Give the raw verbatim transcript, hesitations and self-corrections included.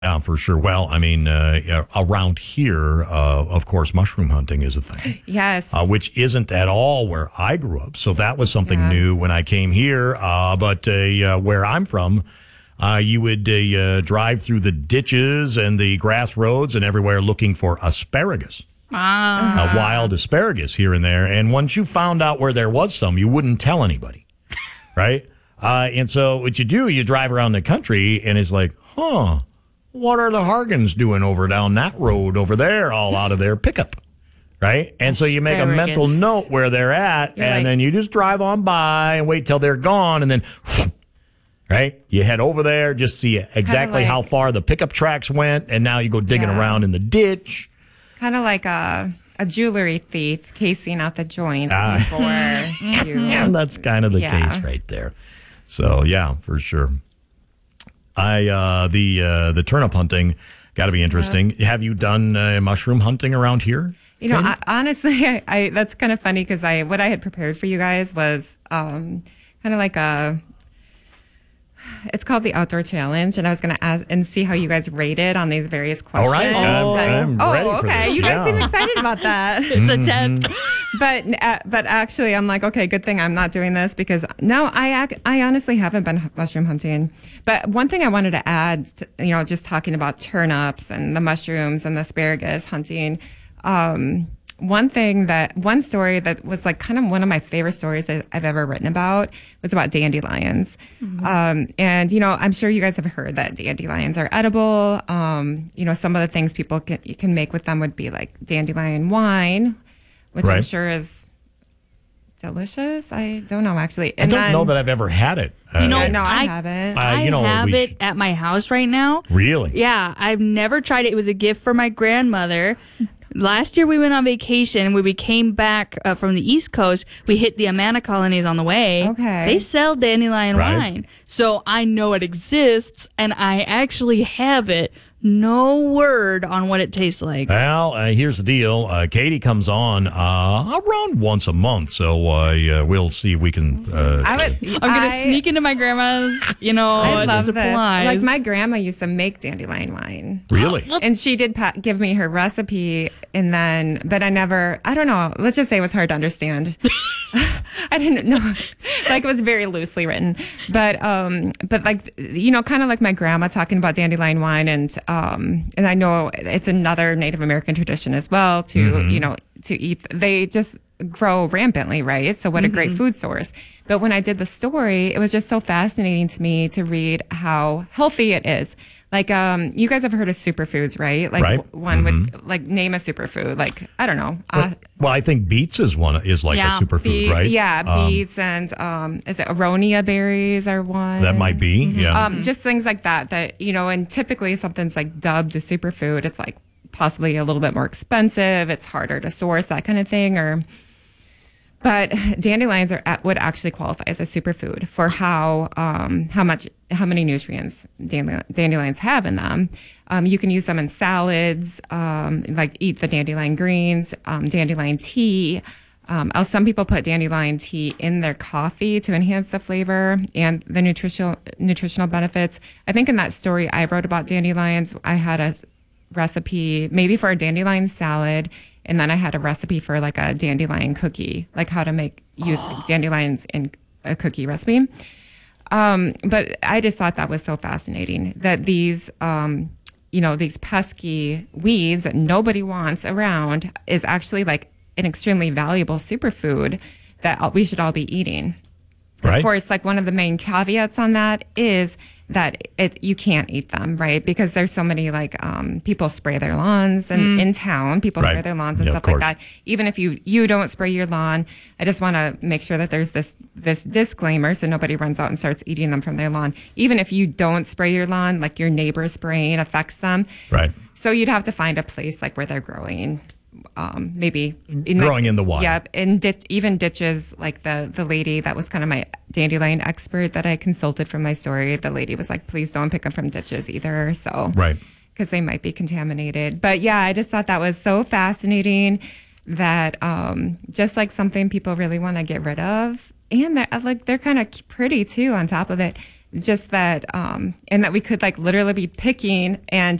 Yeah, for sure. Well, I mean, uh, around here, uh, of course, mushroom hunting is a thing. Yes. Uh, which isn't at all where I grew up. So that was something Yeah. new when I came here. Uh, but uh, uh, where I'm from, uh, you would uh, uh, drive through the ditches and the grass roads and everywhere looking for asparagus. Ah. Uh, wild asparagus here and there. And once you found out where there was some, you wouldn't tell anybody. Right? Uh, and so what you do, you drive around the country and it's like, huh. What are the Hargans doing over down that road over there, all out of their pickup, right? And so you make a Asparagus. mental note where they're at, You're and like- then you just drive on by and wait till they're gone, and then, right? You head over there, just see exactly like- how far the pickup tracks went, and now you go digging Yeah. around in the ditch. Kind of like a, a jewelry thief casing out the joints Ah. before you. And that's kind of the Yeah. case right there. So, yeah, for sure. I uh, the uh, the turnip hunting got to be interesting. Have you done uh, mushroom hunting around here? You know, Katie? I, honestly, I, I that's kind of funny because I what I had prepared for you guys was um, kind of like a. It's called the Outdoor Challenge, and I was going to ask and see how you guys rated on these various questions. All right, I'm, Oh. I'm oh, ready for okay. this. You guys Yeah. seem excited about that. It's a test. But uh, but actually, I'm like, okay, good thing I'm not doing this because no, I ac- I honestly haven't been mushroom hunting. But one thing I wanted to add, to, you know, just talking about turnips and the mushrooms and the asparagus hunting. Um, one thing that one story that was like kind of one of my favorite stories that I've ever written about was about dandelions. Um, and you know, I'm sure you guys have heard that dandelions are edible. Um, you know, some of the things people can you can make with them would be like dandelion wine, which I'm Right. sure is delicious. I don't know actually. I don't know that I've ever had it. Uh, You know, Yeah, no, I, I- haven't. Uh, I you know, have we it should- at my house right now. Really? Yeah, I've never tried it. It was a gift for my grandmother. Last year we went on vacation. When we came back uh, from the East Coast, we hit the Amana colonies on the way. Okay. They sell dandelion Right. wine. So I know it exists, and I actually have it. No word on what it tastes like. Well, uh, here's the deal. Uh, Katie comes on uh, around once a month, so uh, yeah, we'll see if we can. Uh, I would. I'm going to I- sneak into my grandma's, you know, I love this. supplies. Like my grandma used to make dandelion wine. really? And she did pa- give me her recipe, and then, but I never, I don't know, let's just say it was hard to understand. I didn't know, like it was very loosely written, but, um, but like, you know, kind of like my grandma talking about dandelion wine, and, um, and I know it's another Native American tradition as well to, you know, to eat, they just grow rampantly, right? So what a great food source. But when I did the story, it was just so fascinating to me to read how healthy it is. Like, um, you guys have heard of superfoods, right? Like Right. w- one would like name a superfood. Like, I don't know. Uh, Well, I think beets is one is like Yeah, a superfood, be- right? Yeah, Um, beets and um, is it aronia berries are one. that might be. Yeah. Um, just things like that. That you know, and typically something's like dubbed a superfood. It's like possibly a little bit more expensive. It's harder to source, that kind of thing, or. But dandelions are would actually qualify as a superfood for how um, how much how many nutrients dandelion, dandelions have in them. Um, you can use them in salads, um, like eat the dandelion greens, um, dandelion tea. Um, uh, some people put dandelion tea in their coffee to enhance the flavor and the nutritional nutritional benefits. I think in that story I wrote about dandelions, I had a recipe maybe for a dandelion salad. And then I had a recipe for like a dandelion cookie, like how to make use dandelions in a cookie recipe. Um, but I just thought that was so fascinating that these, um, you know, these pesky weeds that nobody wants around is actually like an extremely valuable superfood that we should all be eating. Right. Of course, like one of the main caveats on that is that it, you can't eat them, right? Because there's so many like um, people spray their lawns and in town, people spray Right. their lawns and Yeah, of stuff like course. that. Even if you you don't spray your lawn, I just want to make sure that there's this this disclaimer so nobody runs out and starts eating them from their lawn. Even if you don't spray your lawn, like your neighbor spraying affects them. Right. So you'd have to find a place like where they're growing, um, maybe in Growing in the wild. Yeah, in dit- even ditches. Like the the lady that was kind of my dandelion expert that I consulted for my story. The lady was like, "Please don't pick them from ditches either." So Right. because they might be contaminated. But yeah, I just thought that was so fascinating that um, just like something people really want to get rid of, and they're like they're kind of pretty too. On top of it, just that, um, and that we could like literally be picking and